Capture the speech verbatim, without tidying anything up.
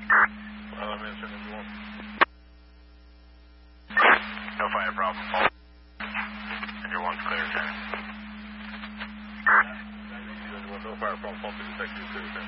Well, I'm answering number one. No fire problem. Number one's clear, ten. No fire problem. Faulty detected, clear, ten.